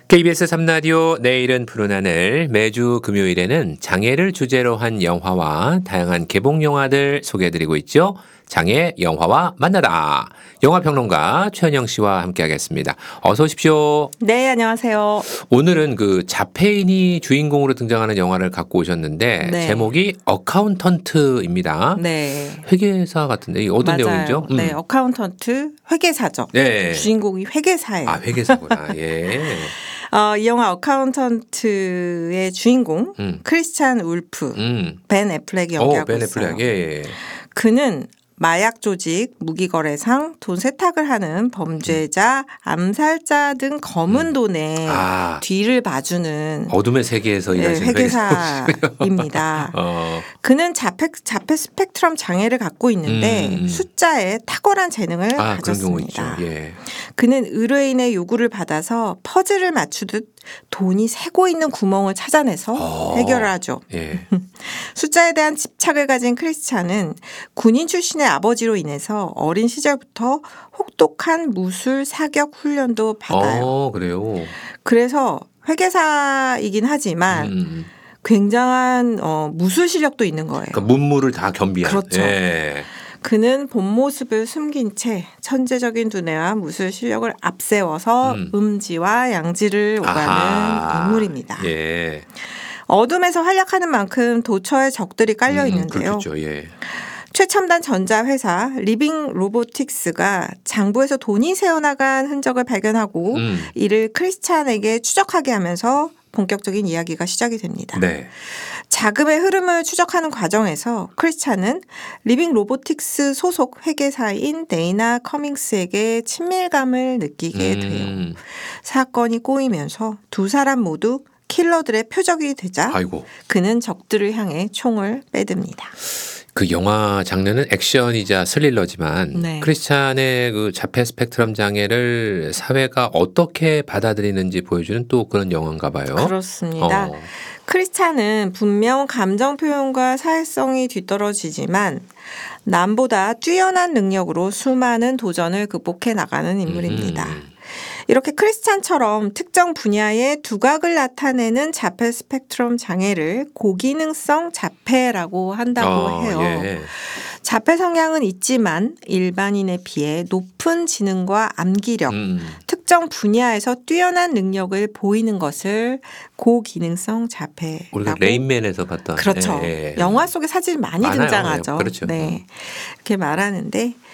KBS 3라디오 내일은 푸른 하늘 매주 금요일에는 장애를 주제로 한 영화와 다양한 개봉 영화들 소개해드리고 있죠. 장애 영화와 만나다. 영화평론가 최현영 씨와 함께하겠습니다. 어서 오십시오. 네, 안녕하세요. 오늘은 그 자폐인이 주인공으로 등장하는 영화를 갖고 오셨는데 네. 제목이 어카운턴트입니다. 네. 회계사 같은데 이게 어떤 맞아요. 내용이죠? 네, 어카운턴트 회계사죠. 네. 주인공이 회계사예요. 아, 회계사구나. 예. 이 영화 어카운턴트의 주인공 크리스찬 울프, 벤 애플렉이 연기하고 벤 있어요. 애플렉. 예. 그는 마약 조직, 무기거래상, 돈 세탁을 하는 범죄자, 암살자 등 검은 돈의 뒤를 봐주는 어둠의 세계에서 일하시는 회계사입니다. 그는 자폐 스펙트럼 장애를 갖고 있는데 숫자에 탁월한 재능을 가졌습니다. 예. 그는 의뢰인의 요구를 받아서 퍼즐을 맞추듯 돈이 새고 있는 구멍을 찾아내서 해결을 하죠. 예. 숫자에 대한 집착을 가진 크리스찬은 군인 출신의 아버지로 인해서 어린 시절부터 혹독한 무술 사격 훈련도 받아요. 그래요? 그래서 회계사이긴 하지만 굉장한 무술 실력도 있는 거예요. 그러니까 문무를 다 겸비한. 그렇죠. 예. 그는 본 모습을 숨긴 채 천재적인 두뇌와 무술 실력을 앞세워서 음지와 양지를 오가는 인물입니다. 예. 어둠에서 활약하는 만큼 도처에 적들이 깔려 있는데요. 그렇죠. 예. 최첨단 전자회사 리빙 로보틱스가 장부에서 돈이 새어나간 흔적을 발견하고 이를 크리스찬에게 추적하게 하면서 본격적인 이야기가 시작이 됩니다. 네. 자금의 흐름을 추적하는 과정에서 크리스찬은 리빙 로보틱스 소속 회계사인 데이나 커밍스에게 친밀감을 느끼게 돼요. 사건이 꼬이면서 두 사람 모두 킬러들의 표적이 되자 그는 적들을 향해 총을 빼듭니다. 그 영화 장르는 액션이자 스릴러지만 크리스찬의 그 자폐 스펙트럼 장애를 사회가 어떻게 받아들이는지 보여주는 또 그런 영화인가 봐요. 그렇습니다. 크리스찬은 분명 감정 표현과 사회성이 뒤떨어지지만 남보다 뛰어난 능력으로 수많은 도전을 극복해 나가는 인물입니다. 이렇게 크리스찬처럼 특정 분야의 두각을 나타내는 자폐 스펙트럼 장애를 고기능성 자폐라고 한다고 해요. 예. 자폐 성향은 있지만 일반인에 비해 높은 지능과 암기력, 특정 분야에서 뛰어난 능력을 보이는 것을 고기능성 자폐라고. 우리가 레인맨에서 봤던. 그렇죠. 영화 속에 사진 많이 등장하죠. 그렇죠. 네, 이렇게 말하는데